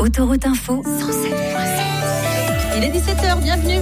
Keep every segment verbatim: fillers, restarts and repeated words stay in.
Autoroute Info cent sept virgule sept. Il est dix-sept heures, bienvenue.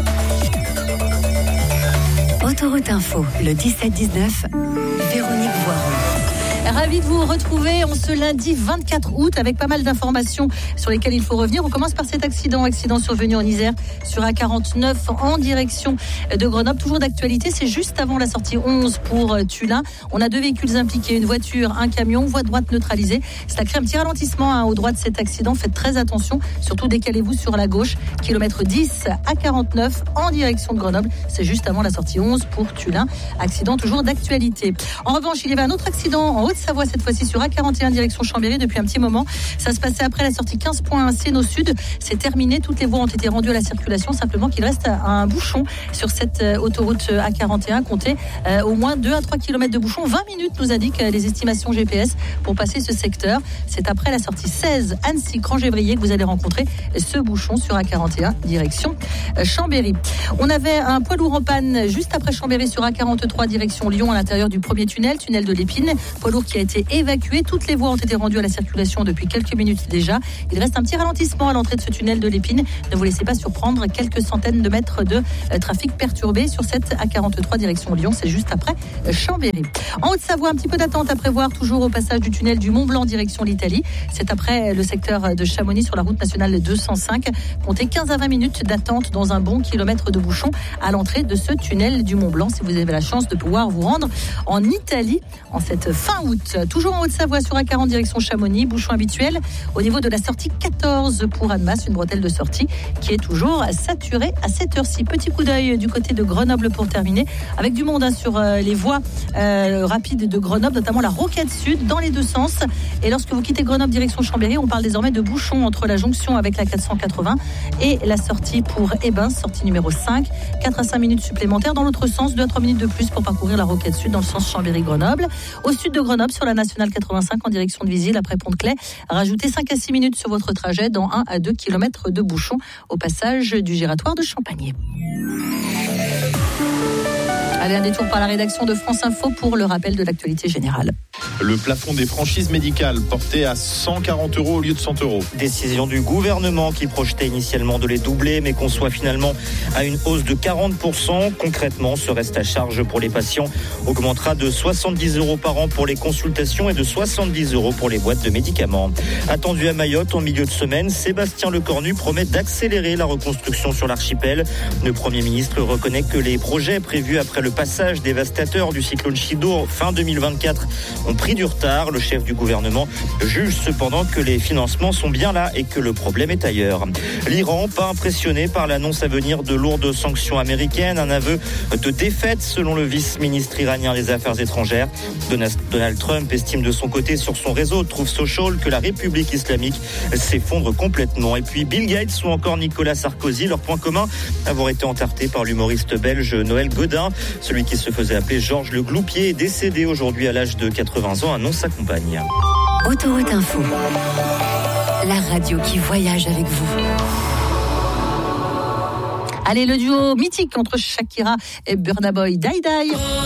Autoroute Info, le dix-sept dix-neuf, Véronique Voiron. Ravi de vous retrouver en ce lundi vingt-quatre août avec pas mal d'informations sur lesquelles il faut revenir. On commence par cet accident, accident survenu en Isère sur A quarante-neuf en direction de Grenoble. Toujours d'actualité, c'est juste avant la sortie onze pour Tulin. On a deux véhicules impliqués, une voiture, un camion, voie droite neutralisée. Ça crée un petit ralentissement hein, au droit de cet accident. Faites très attention, surtout décalez-vous sur la gauche. Kilomètre dix A quarante-neuf en direction de Grenoble. C'est juste avant la sortie onze pour Tulin. Accident toujours d'actualité. En revanche, il y avait un autre accident en Haute-Savoie, cette fois-ci sur A quarante et un direction Chambéry depuis un petit moment. Ça se passait après la sortie quinze point un Céno Sud. C'est terminé, toutes les voies ont été rendues à la circulation. Simplement qu'il reste un bouchon sur cette autoroute A quarante et un. Comptez euh, au moins deux à trois kilomètres de bouchon. vingt minutes nous indiquent les estimations G P S pour passer ce secteur. C'est après la sortie seize Annecy-Cran-Gévrier que vous allez rencontrer ce bouchon sur A quarante et un direction Chambéry. On avait un poids lourd en panne juste après Chambéry sur A quarante-trois direction Lyon à l'intérieur du premier tunnel, tunnel de l'Épine. Poids lourd qui a été évacué. Toutes les voies ont été rendues à la circulation depuis quelques minutes déjà. Il reste un petit ralentissement à l'entrée de ce tunnel de l'Épine. Ne vous laissez pas surprendre, quelques centaines de mètres de euh, trafic perturbé sur cette A quarante-trois direction Lyon. C'est juste après euh, Chambéry. En Haute-Savoie, un petit peu d'attente à prévoir toujours au passage du tunnel du Mont-Blanc direction l'Italie. C'est après le secteur de Chamonix sur la route nationale deux cent cinq. Comptez quinze à vingt minutes d'attente dans un bon kilomètre de bouchon à l'entrée de ce tunnel du Mont-Blanc si vous avez la chance de pouvoir vous rendre en Italie en cette fin août. Toujours en Haute-Savoie sur A quarante direction Chamonix, bouchon habituel au niveau de la sortie quatorze pour Annemasse, une bretelle de sortie qui est toujours saturée à cette heure-ci. Petit coup d'œil du côté de Grenoble pour terminer, avec du monde hein, sur euh, les voies euh, rapides de Grenoble, notamment la Rocade Sud dans les deux sens. Et lorsque vous quittez Grenoble direction Chambéry, on parle désormais de bouchons entre la jonction avec la quatre cent quatre-vingts et la sortie pour Hébin, sortie numéro cinq. quatre à cinq minutes supplémentaires dans l'autre sens, deux à trois minutes de plus pour parcourir la Rocade Sud dans le sens Chambéry-Grenoble. Au sud de Grenoble, sur la nationale quatre-vingt-cinq en direction de Vizille après Pont-de-Claix. Rajoutez cinq à six minutes sur votre trajet dans un à deux kilomètres de bouchon au passage du giratoire de Champagné. Allez, un détour par la rédaction de France Info pour le rappel de l'actualité générale. Le plafond des franchises médicales porté à cent quarante euros au lieu de cent euros. Décision du gouvernement qui projetait initialement de les doubler mais conçoit finalement à une hausse de quarante pour cent. Concrètement, ce reste à charge pour les patients augmentera de soixante-dix euros par an pour les consultations et de soixante-dix euros pour les boîtes de médicaments. Attendu à Mayotte en milieu de semaine, Sébastien Lecornu promet d'accélérer la reconstruction sur l'archipel. Le Premier ministre reconnaît que les projets prévus après le passage dévastateur du cyclone Chido fin deux mille vingt-quatre ont pris du retard. Le chef du gouvernement juge cependant que les financements sont bien là et que le problème est ailleurs. L'Iran, pas impressionné par l'annonce à venir de lourdes sanctions américaines, un aveu de défaite selon le vice-ministre iranien des Affaires étrangères. Donald Trump estime de son côté sur son réseau Truth Social que la République islamique s'effondre complètement. Et puis Bill Gates ou encore Nicolas Sarkozy, leur point commun, avoir été entarté par l'humoriste belge Noël Godin. Celui qui se faisait appeler Georges Le Gloupier est décédé aujourd'hui à l'âge de quatre-vingts ans, annonce sa compagne. Autoroute Info, la radio qui voyage avec vous. Allez, le duo mythique entre Shakira et Burna Boy, Die Die.